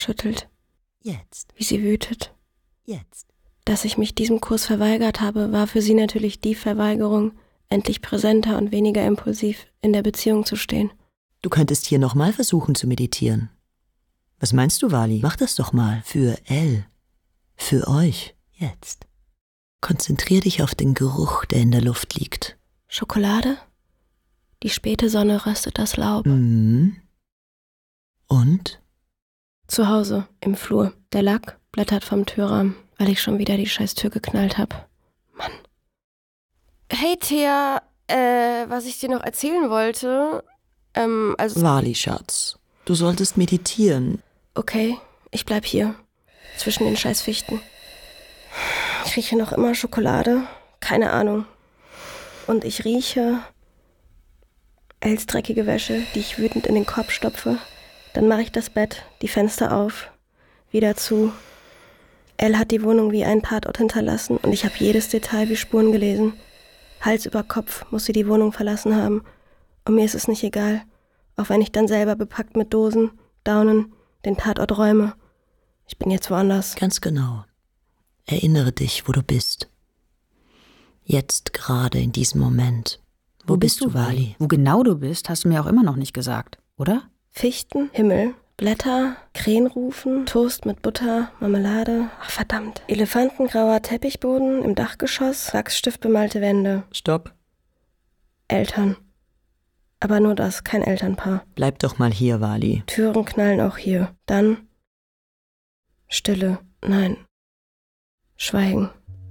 schüttelt. Jetzt. Wie sie wütet. Jetzt. Dass ich mich diesem Kurs verweigert habe, war für sie natürlich die Verweigerung, endlich präsenter und weniger impulsiv in der Beziehung zu stehen. Du könntest hier nochmal versuchen zu meditieren. Was meinst du, Wally? Mach das doch mal. Für Elle. Für euch. Jetzt. Konzentrier dich auf den Geruch, der in der Luft liegt. Schokolade? Die späte Sonne röstet das Laub. Mhm. Und? Zu Hause, im Flur. Der Lack blättert vom Türrahmen, weil ich schon wieder die scheiß Tür geknallt hab. Mann. Hey, Thea, was ich dir noch erzählen wollte, Wally, Schatz, du solltest meditieren. Okay, ich bleib hier, zwischen den scheiß Fichten. Ich rieche noch immer Schokolade, keine Ahnung. Und ich rieche Els dreckige Wäsche, die ich wütend in den Korb stopfe. Dann mache ich das Bett, die Fenster auf, wieder zu. Elle hat die Wohnung wie einen Tatort hinterlassen und ich habe jedes Detail wie Spuren gelesen. Hals über Kopf muss sie die Wohnung verlassen haben. Und mir ist es nicht egal, auch wenn ich dann selber bepackt mit Dosen, Daunen, den Tatort räume. Ich bin jetzt woanders. Ganz genau. Erinnere dich, wo du bist. Jetzt gerade in diesem Moment. Wo bist du, Wally? Wo genau du bist, hast du mir auch immer noch nicht gesagt, oder? Fichten, Himmel, Blätter, Krähen rufen, Toast mit Butter, Marmelade. Ach verdammt. Elefantengrauer Teppichboden im Dachgeschoss, Wachsstiftbemalte Wände. Stopp. Eltern. Aber nur das, kein Elternpaar. Bleib doch mal hier, Wally. Türen knallen auch hier. Dann Stille. Nein. Schweigen.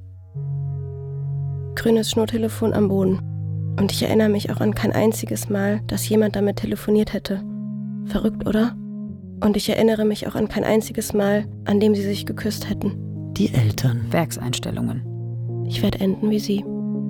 Grünes Schnurtelefon am Boden. Und ich erinnere mich auch an kein einziges Mal, dass jemand damit telefoniert hätte. Verrückt, oder? Und ich erinnere mich auch an kein einziges Mal, an dem sie sich geküsst hätten. Die Eltern. Werkseinstellungen. Ich werde enden wie sie.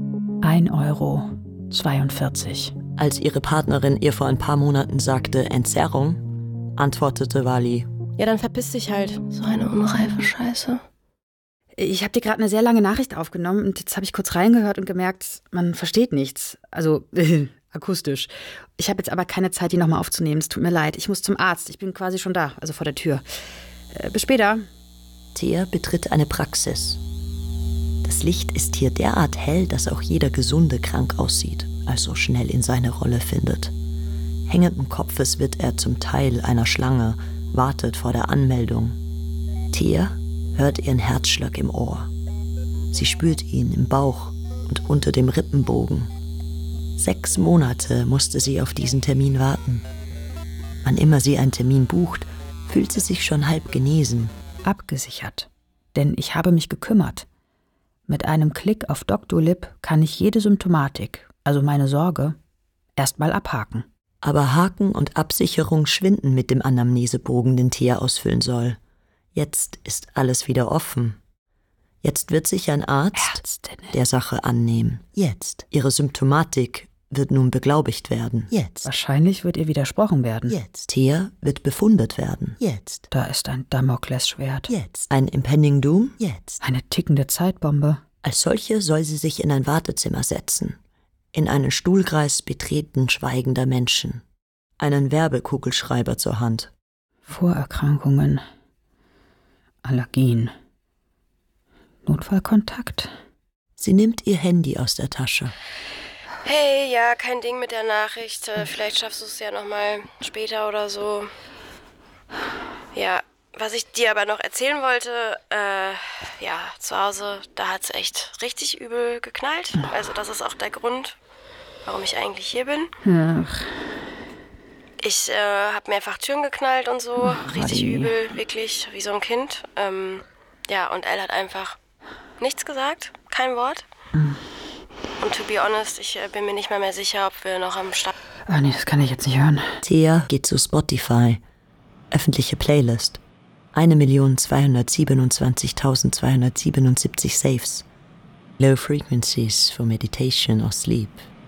1,42 €. Als ihre Partnerin ihr vor ein paar Monaten sagte Entzerrung, antwortete Wally: Ja, dann verpiss dich halt. So eine unreife Scheiße. Ich habe dir gerade eine sehr lange Nachricht aufgenommen und jetzt habe ich kurz reingehört und gemerkt, man versteht nichts. Also akustisch. Ich habe jetzt aber keine Zeit, die nochmal aufzunehmen. Es tut mir leid. Ich muss zum Arzt. Ich bin quasi schon da, also vor der Tür. Bis später. Thea betritt eine Praxis. Das Licht ist hier derart hell, dass auch jeder Gesunde krank aussieht, also schnell in seine Rolle findet. Hängenden Kopfes wird er zum Teil einer Schlange, wartet vor der Anmeldung. Thea hört ihren Herzschlag im Ohr. Sie spürt ihn im Bauch und unter dem Rippenbogen. 6 Monate musste sie auf diesen Termin warten. Wann immer sie einen Termin bucht, fühlt sie sich schon halb genesen. Abgesichert. Denn ich habe mich gekümmert. Mit einem Klick auf Doctolib kann ich jede Symptomatik, also meine Sorge, erstmal abhaken. Aber Haken und Absicherung schwinden mit dem Anamnesebogen, den Thea ausfüllen soll. Jetzt ist alles wieder offen. Jetzt wird sich ein Arzt der Sache annehmen. Jetzt. Ihre Symptomatik wird nun beglaubigt werden. Jetzt. Wahrscheinlich wird ihr widersprochen werden. Jetzt. Thea wird befundet werden. Jetzt. Da ist ein Damoklesschwert. Jetzt. Ein Impending Doom. Jetzt. Eine tickende Zeitbombe. Als solche soll sie sich in ein Wartezimmer setzen. In einen Stuhlkreis betreten schweigender Menschen. Einen Werbekugelschreiber zur Hand. Vorerkrankungen. Allergien. Notfallkontakt. Sie nimmt ihr Handy aus der Tasche. Hey, ja, kein Ding mit der Nachricht. Vielleicht schaffst du es ja nochmal später oder so. Ja, was ich dir aber noch erzählen wollte, ja, zu Hause, da hat's echt richtig übel geknallt. Also das ist auch der Grund, warum ich eigentlich hier bin. Ach. Ich habe mehrfach Türen geknallt und so. Richtig übel, wirklich, wie so ein Kind. Ja, und Elle hat einfach nichts gesagt, kein Wort. Und to be honest, ich bin mir nicht mal mehr sicher, ob wir noch am Start... Ah nee, das kann ich jetzt nicht hören. Thea geht zu Spotify. Öffentliche Playlist. 1.227.277 Saves. Low Frequencies for Meditation or Sleep.